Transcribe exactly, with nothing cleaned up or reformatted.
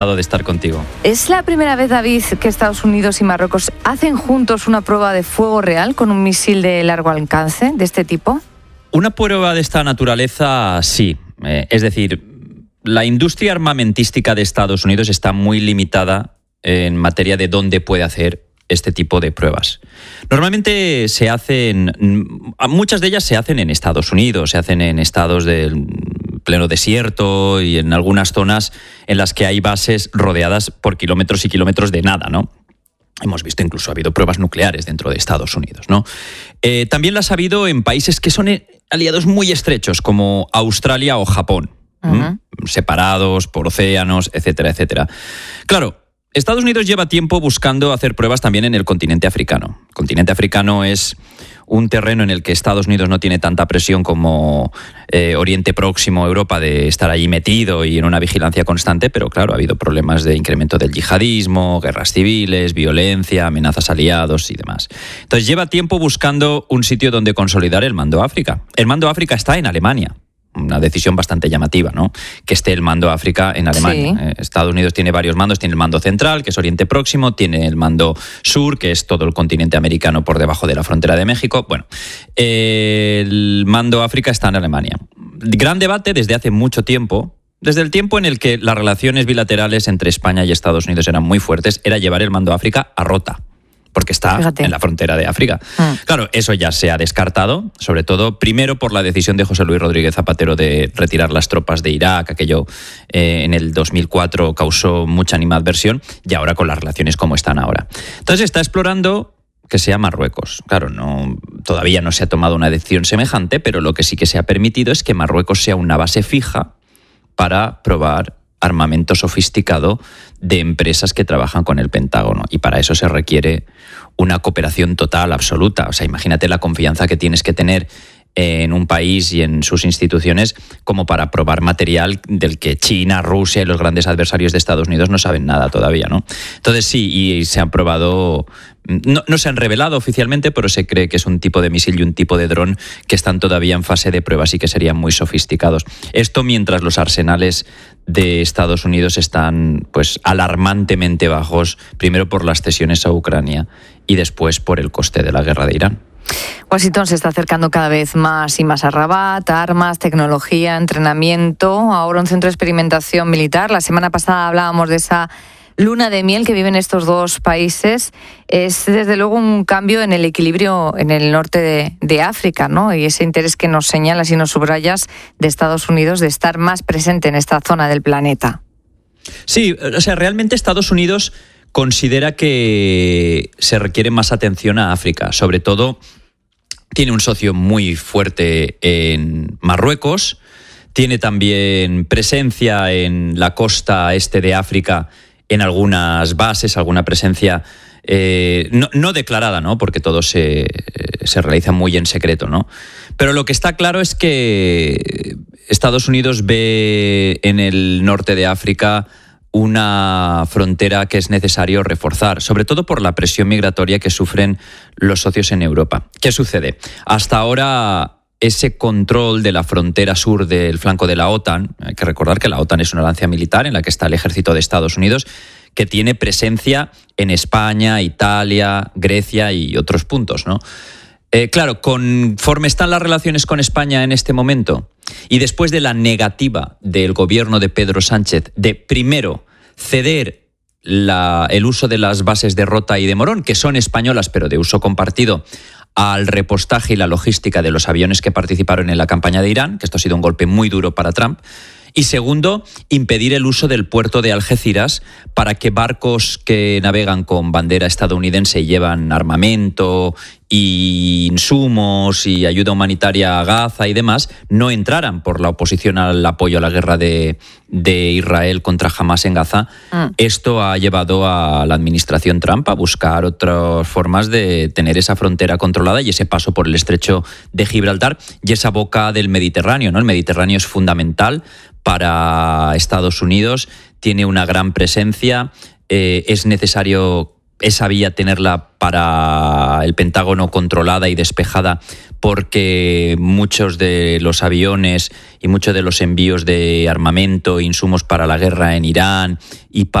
de estar contigo. ¿Es la primera vez, David, que Estados Unidos y Marruecos hacen juntos una prueba de fuego real con un misil de largo alcance de este tipo? Una prueba de esta naturaleza, sí. Eh, es decir, la industria armamentística de Estados Unidos está muy limitada en materia de dónde puede hacer este tipo de pruebas. Normalmente se hacen, muchas de ellas se hacen en Estados Unidos, se hacen en estados del pleno desierto y en algunas zonas en las que hay bases rodeadas por kilómetros y kilómetros de nada, ¿no? Hemos visto incluso ha habido pruebas nucleares dentro de Estados Unidos, ¿no? Eh, también las ha habido en países que son aliados muy estrechos, como Australia o Japón, uh-huh. separados por océanos, etcétera, etcétera. Claro, Estados Unidos lleva tiempo buscando hacer pruebas también en el continente africano. El continente africano es un terreno en el que Estados Unidos no tiene tanta presión como eh, Oriente Próximo, Europa, de estar allí metido y en una vigilancia constante, pero claro, ha habido problemas de incremento del yihadismo, guerras civiles, violencia, amenazas a aliados y demás. Entonces lleva tiempo buscando un sitio donde consolidar el Mando África. El Mando África está en Alemania. Una decisión bastante llamativa, ¿no? Que esté el Mando África en Alemania. Sí. Eh, Estados Unidos tiene varios mandos, tiene el Mando Central, que es Oriente Próximo, tiene el Mando Sur, que es todo el continente americano por debajo de la frontera de México. Bueno, eh, el Mando África está en Alemania. Gran debate desde hace mucho tiempo, desde el tiempo en el que las relaciones bilaterales entre España y Estados Unidos eran muy fuertes, era llevar el Mando África a Rota, porque está Fíjate. en la frontera de África. Mm. Claro, eso ya se ha descartado, sobre todo, primero por la decisión de José Luis Rodríguez Zapatero de retirar las tropas de Irak, aquello eh, en el dos mil cuatro causó mucha animadversión, y ahora con las relaciones como están ahora. Entonces está explorando que sea Marruecos. Claro, no, todavía no se ha tomado una decisión semejante, pero lo que sí que se ha permitido es que Marruecos sea una base fija para probar armamento sofisticado de empresas que trabajan con el Pentágono, y para eso se requiere una cooperación total, absoluta. O sea, imagínate la confianza que tienes que tener en un país y en sus instituciones como para probar material del que China, Rusia y los grandes adversarios de Estados Unidos no saben nada todavía, ¿no? Entonces sí, y se han probado, no, no se han revelado oficialmente, pero se cree que es un tipo de misil y un tipo de dron que están todavía en fase de pruebas y que serían muy sofisticados. Esto mientras los arsenales de Estados Unidos están pues alarmantemente bajos, primero por las cesiones a Ucrania y después por el coste de la guerra de Irán. Washington se está acercando cada vez más y más a Rabat, armas, tecnología, entrenamiento, ahora un centro de experimentación militar. La semana pasada hablábamos de esa luna de miel que viven estos dos países. Es desde luego un cambio en el equilibrio en el norte de, de África, ¿no? Y ese interés que nos señalas y nos subrayas de Estados Unidos de estar más presente en esta zona del planeta. Sí, o sea, realmente Estados Unidos considera que se requiere más atención a África. Sobre todo, tiene un socio muy fuerte en Marruecos, tiene también presencia en la costa este de África, en algunas bases, alguna presencia eh, no, no declarada, ¿no? Porque todo se, se realiza muy en secreto, ¿no? Pero lo que está claro es que Estados Unidos ve en el norte de África una frontera que es necesario reforzar, sobre todo por la presión migratoria que sufren los socios en Europa. ¿Qué sucede? Hasta ahora, ese control de la frontera sur del flanco de la OTAN, hay que recordar que la OTAN es una alianza militar en la que está el ejército de Estados Unidos, que tiene presencia en España, Italia, Grecia y otros puntos, ¿no? Eh, claro, conforme están las relaciones con España en este momento, y después de la negativa del gobierno de Pedro Sánchez de, primero, ceder la, el uso de las bases de Rota y de Morón, que son españolas pero de uso compartido, al repostaje y la logística de los aviones que participaron en la campaña de Irán, que esto ha sido un golpe muy duro para Trump. Y segundo, impedir el uso del puerto de Algeciras para que barcos que navegan con bandera estadounidense y llevan armamento y insumos y ayuda humanitaria a Gaza y demás no entraran por la oposición al apoyo a la guerra de, de Israel contra Hamás en Gaza. Mm. Esto ha llevado a la administración Trump a buscar otras formas de tener esa frontera controlada y ese paso por el estrecho de Gibraltar y esa boca del Mediterráneo, ¿no? El Mediterráneo es fundamental para Estados Unidos, tiene una gran presencia, eh, es necesario esa vía tenerla para el Pentágono controlada y despejada, porque muchos de los aviones y muchos de los envíos de armamento e insumos para la guerra en Irán y para